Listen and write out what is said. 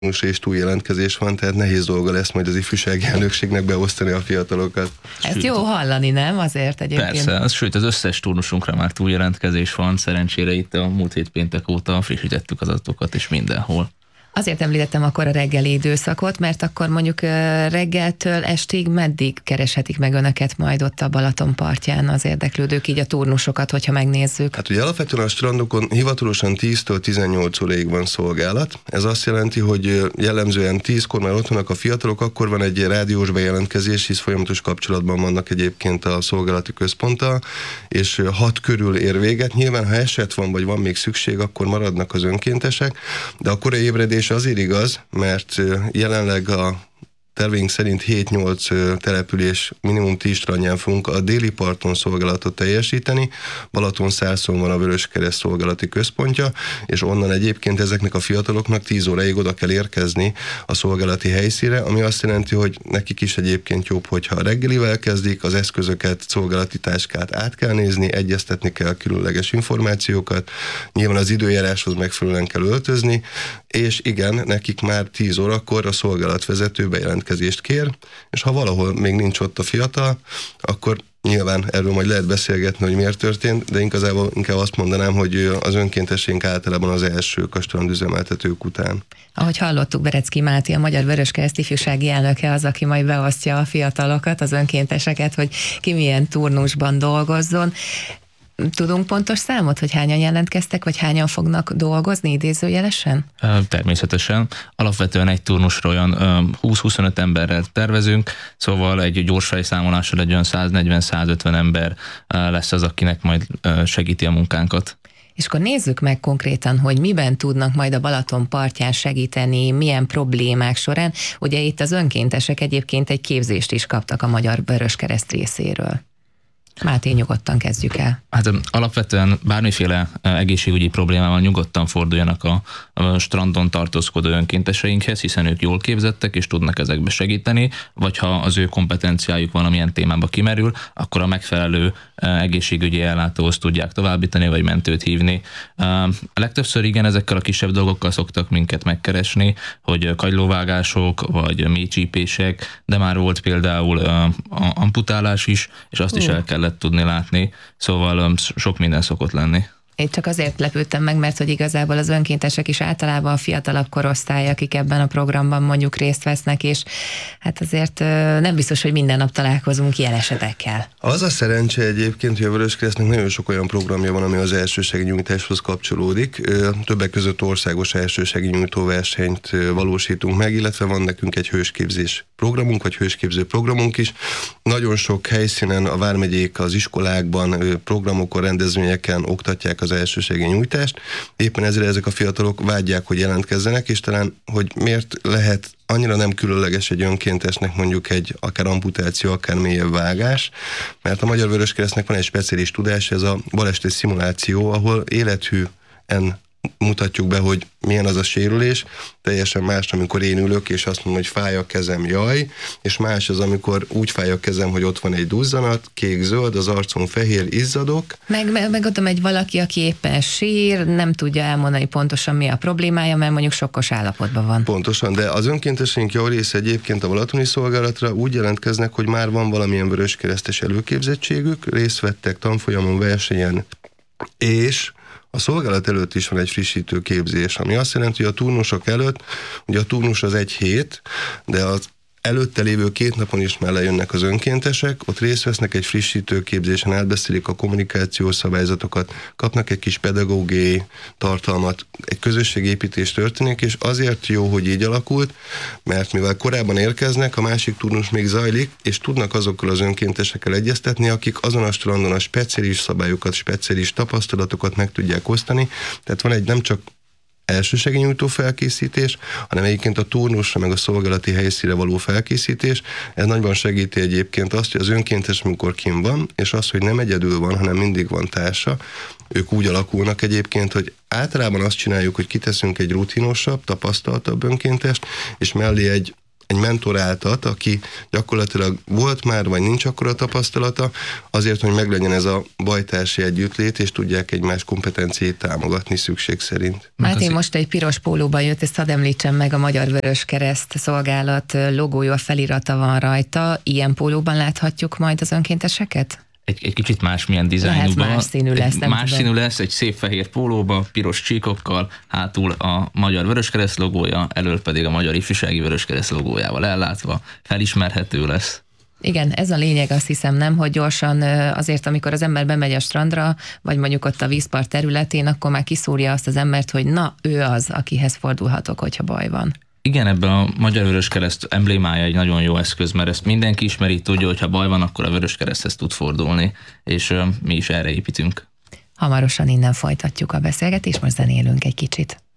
és túljelentkezés van, tehát nehéz dolga lesz majd az ifjúsági elnökségnek beosztani a fiatalokat. Ezt jó hallani, nem? Azért egyébként. Persze, sőt az összes turnusunkra már túljelentkezés van, szerencsére itt a múlt hét péntek óta frissítettük az adatokat, és mindenhol. Azért említettem akkor a reggeli időszakot, mert akkor mondjuk reggeltől estig meddig kereshetik meg önöket majd ott a Balaton partján az érdeklődők, így a turnusokat, hogyha megnézzük? Hát ugye alapvetően a strandokon hivatalosan 10-től 18 óráig van szolgálat. Ez azt jelenti, hogy jellemzően 10-kor már ott vannak a fiatalok, akkor van egy rádiós bejelentkezés, hisz folyamatos kapcsolatban vannak egyébként a szolgálati központtal, és 6 körül ér véget. Nyilván, ha eset van, vagy van még szükség, akkor maradnak az önkéntesek, de a korai ébredés azért igaz, mert jelenleg a terveink szerint 7-8 település minimum 10 strandján fogunk a déli parton szolgálatot teljesíteni. Balatonszárszón van a Vöröskereszt szolgálati központja, és onnan egyébként ezeknek a fiataloknak 10 óráig oda kell érkezni a szolgálati helyszínre, ami azt jelenti, hogy nekik is egyébként jobb, hogyha reggelivel kezdik, az eszközöket, szolgálati táskát át kell nézni, egyeztetni kell különleges információkat, nyilván az időjáráshoz megfelelően kell öltözni, és igen, nekik már 10 órakor a szolgálatvezető bejelentkezést kér, és ha valahol még nincs ott a fiatal, akkor nyilván erről majd lehet beszélgetni, hogy miért történt, de inkább azt mondanám, hogy az önkéntességünk általában az elsők a strandüzemeltetők után. Ahogy hallottuk, Berecki Máté, a Magyar Vöröskereszt ifjúsági elnöke az, aki majd beosztja a fiatalokat, az önkénteseket, hogy ki milyen turnusban dolgozzon. Tudunk pontos számot, hogy hányan jelentkeztek, vagy hányan fognak dolgozni idézőjelesen? Természetesen. Alapvetően egy turnusra olyan 20-25 emberrel tervezünk, szóval egy gyors fejszámolással egy olyan 140-150 ember lesz az, akinek majd segíti a munkánkat. És akkor nézzük meg konkrétan, hogy miben tudnak majd a Balaton partján segíteni, milyen problémák során. Ugye itt az önkéntesek egyébként egy képzést is kaptak a Magyar Vöröskereszt részéről. Máté, nyugodtan kezdjük el. Hát alapvetően bármiféle egészségügyi problémával nyugodtan forduljanak a strandon tartózkodó önkénteseinkhez, hiszen ők jól képzettek és tudnak ezekbe segíteni, vagy ha az ő kompetenciájuk valamilyen témába kimerül, akkor a megfelelő egészségügyi ellátóhoz tudják továbbítani, vagy mentőt hívni. Legtöbbször igen, ezekkel a kisebb dolgokkal szoktak minket megkeresni, hogy kagylóvágások, vagy mélycsípések, de már volt például amputálás is, és azt is el kellett tudni látni, szóval sok minden szokott lenni. Én csak azért lepődtem meg, mert hogy igazából az önkéntesek is általában a fiatalabb korosztály, akik ebben a programban mondjuk részt vesznek, és hát azért nem biztos, hogy minden nap találkozunk ilyen esetekkel. Az a szerencse egyébként, hogy a Vöröskeresztnek nagyon sok olyan programja van, ami az elsősegélynyújtáshoz kapcsolódik. Többek között országos elsősegélynyújtó versenyt valósítunk meg, illetve van nekünk egy hősképzés programunk, vagy hősképző programunk is. Nagyon sok helyszínen a vármegyék az iskolákban, programokon, rendezvényeken oktatják az elsősegélynyújtást. Éppen ezért ezek a fiatalok vágyják, hogy jelentkezzenek, és talán, hogy miért lehet annyira nem különleges egy önkéntesnek mondjuk egy akár amputáció, akár mélyebb vágás, mert a Magyar Vöröskeresztnek van egy speciális tudás, ez a baleseti szimuláció, ahol élethűen mutatjuk be, hogy milyen az a sérülés, teljesen más, amikor én ülök, és azt mondom, hogy fáj a kezem, jaj, és más az, amikor úgy fáj a kezem, hogy ott van egy duzzanat, kék-zöld, az arcom fehér, izzadok. Meg ott egy valaki, aki éppen sír, nem tudja elmondani pontosan mi a problémája, mert mondjuk sokkos állapotban van. Pontosan, de az önkénteseink jó része egyébként a balatoni szolgálatra úgy jelentkeznek, hogy már van valamilyen vöröskeresztes előképzettségük, részt vettek tanfolyamon, versenyen, és a szolgálat előtt is van egy frissítő képzés, ami azt jelenti, hogy a turnusok előtt, ugye a turnus az egy hét, de az előtte lévő 2 napon is már lejönnek az önkéntesek, ott részt vesznek egy frissítő képzésen, átbeszélik a kommunikációs szabályzatokat, kapnak egy kis pedagógiai tartalmat, egy közösségépítés történik, és azért jó, hogy így alakult, mert mivel korábban érkeznek, a másik turnus még zajlik, és tudnak azokkal az önkéntesekkel egyeztetni, akik azon a strandon a speciális szabályokat, speciális tapasztalatokat meg tudják osztani, tehát van egy nem csak elsősegélynyújtó felkészítés, hanem egyébként a turnusra meg a szolgálati helyszínre való felkészítés. Ez nagyban segíti egyébként azt, hogy az önkéntes, amikor kim van, és az, hogy nem egyedül van, hanem mindig van társa, ők úgy alakulnak egyébként, hogy általában azt csináljuk, hogy kiteszünk egy rutinosabb, tapasztaltabb önkéntest, és mellé egy egy mentoráltat, aki gyakorlatilag volt már, vagy nincs akkora tapasztalata, azért, hogy meglegyen ez a bajtársi együttlét, és tudják egymás kompetenciát támogatni szükség szerint. Máté most egy piros pólóban jött, ezt hadd említsem meg, a Magyar Vöröskereszt szolgálat logója, felirata van rajta. Ilyen pólóban láthatjuk majd az önkénteseket? Egy kicsit másmilyen dizájnúban. Más színű lesz, nem Más tudom. színű lesz, egy szép fehér pólóba, piros csíkokkal, hátul a Magyar Vöröskereszt logója, elől pedig a Magyar Ifjúsági Vöröskereszt logójával ellátva, felismerhető lesz. Igen, ez a lényeg, azt hiszem, nem, hogy gyorsan azért, amikor az ember bemegy a strandra, vagy mondjuk ott a vízpart területén, akkor már kiszúrja azt az embert, hogy na, ő az, akihez fordulhatok, hogyha baj van. Igen, ebben a Magyar Vöröskereszt emblémája egy nagyon jó eszköz, mert ezt mindenki ismeri, tudja, hogy ha baj van, akkor a Vöröskereszthez tud fordulni, és mi is erre építünk. Hamarosan innen folytatjuk a beszélgetést, most zenélünk egy kicsit.